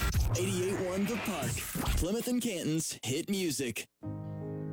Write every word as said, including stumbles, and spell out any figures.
eighty-eight point one The Park, Plymouth and Canton's hit music.